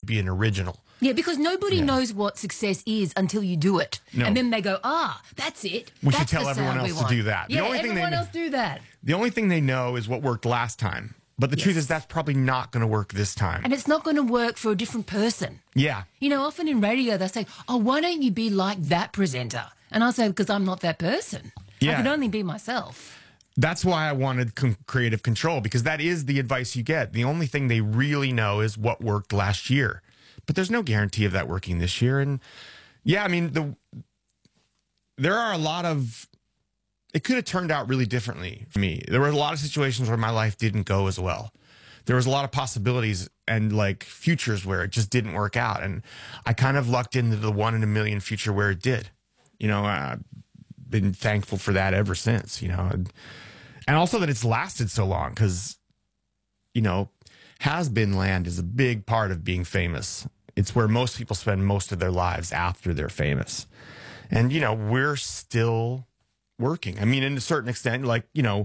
be an original. Yeah, because nobody knows what success is until you do it. No. And then they go, that's it. We That's should tell the everyone sound we else to want. do that. Yeah, everyone else do that. The only thing they know is what worked last time. But the truth is that's probably not going to work this time. And it's not going to work for a different person. Yeah. You know, often in radio they say, why don't you be like that presenter? And I say, because I'm not that person. Yeah. I can only be myself. That's why I wanted creative control, because that is the advice you get. The only thing they really know is what worked last year. But there's no guarantee of that working this year. And yeah, I mean, there are a lot of, it could have turned out really differently for me. There were a lot of situations where my life didn't go as well. There was a lot of possibilities and like futures where it just didn't work out. And I kind of lucked into the 1 in a million future where it did. You know, I've been thankful for that ever since, you know. And also that it's lasted so long because, you know, has-been land is a big part of being famous. It's where most people spend most of their lives after they're famous. And, you know, we're still working. I mean, in a certain extent, like, you know,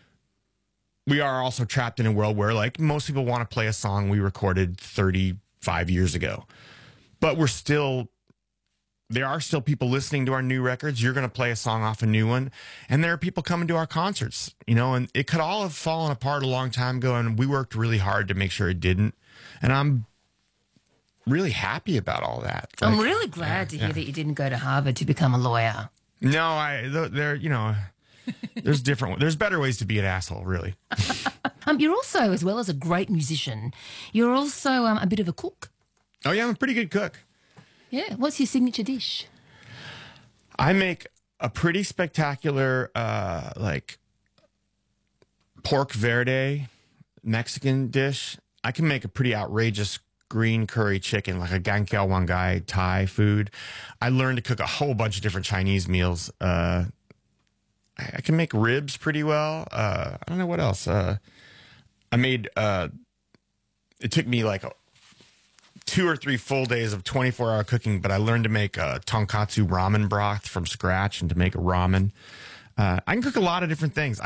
we are also trapped in a world where, like, most people want to play a song we recorded 35 years ago. But we're still, there are still people listening to our new records. You're going to play a song off a new one. And there are people coming to our concerts, you know, and it could all have fallen apart a long time ago. And we worked really hard to make sure it didn't. And I'm really happy about all that. Like, I'm really glad to hear that you didn't go to Harvard to become a lawyer. No, there, you know, there's better ways to be an asshole, really. You're also, as well as a great musician, you're also a bit of a cook. Oh, yeah, I'm a pretty good cook. Yeah. What's your signature dish? I make a pretty spectacular, like, pork verde Mexican dish. I can make a pretty outrageous green curry chicken, like a gankiao wangai Thai food. I learned to cook a whole bunch of different Chinese meals. I can make ribs pretty well. I don't know what else. I made, it took me like 2 or 3 full days of 24-hour cooking, but I learned to make a tonkatsu ramen broth from scratch and to make a ramen. I can cook a lot of different things.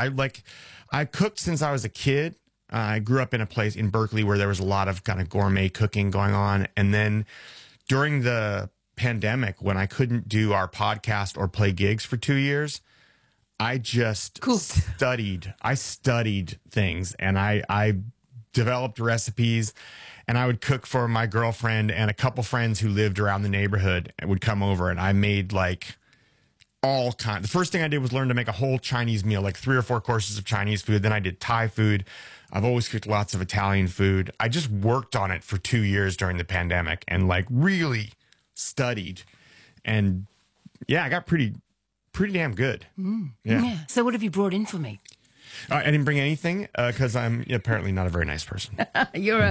I cooked since I was a kid. I grew up in a place in Berkeley where there was a lot of kind of gourmet cooking going on. And then during the pandemic, when I couldn't do our podcast or play gigs for 2 years, I just studied. I studied things, and I developed recipes, and I would cook for my girlfriend and a couple friends who lived around the neighborhood and would come over, and I made like all kinds. The first thing I did was learn to make a whole Chinese meal, like 3 or 4 courses of Chinese food. Then I did Thai food. I've always cooked lots of Italian food. I just worked on it for 2 years during the pandemic and like really studied. And yeah, I got pretty damn good. Yeah. So what have you brought in for me? I didn't bring anything because I'm apparently not a very nice person. You're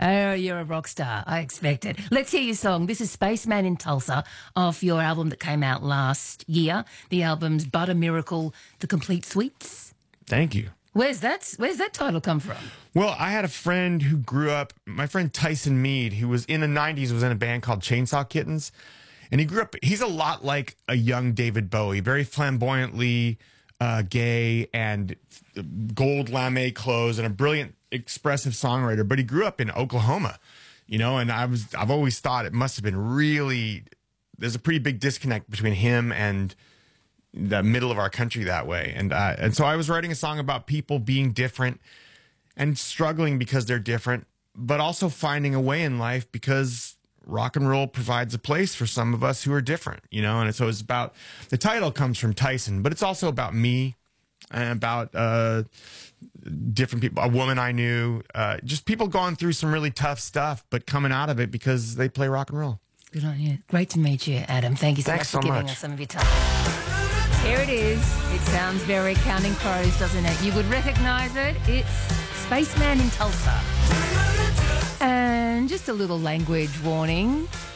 a rock star. I expect it. Let's hear your song. This is Spaceman in Tulsa off your album that came out last year. The album's Butter Miracle, The Complete Suites. Thank you. Where's that title come from? Well, I had a friend who grew up, my friend Tyson Mead, who was in the 90s, was in a band called Chainsaw Kittens. And he grew up, he's a lot like a young David Bowie, very flamboyantly gay and gold lame clothes and a brilliant, expressive songwriter. But he grew up in Oklahoma, you know, and I've always thought it must have been really, there's a pretty big disconnect between him and the middle of our country that way. And so I was writing a song about people being different and struggling because they're different, but also finding a way in life because rock and roll provides a place for some of us who are different, you know? And so it's about, the title comes from Tyson, but it's also about me and about different people, a woman I knew, just people going through some really tough stuff, but coming out of it because they play rock and roll. Good on you. Great to meet you, Adam. Thank you so much for giving us some of your time. Here it is. It sounds very Counting Crows, doesn't it? You would recognize it. It's Spaceman in Tulsa. And just a little language warning.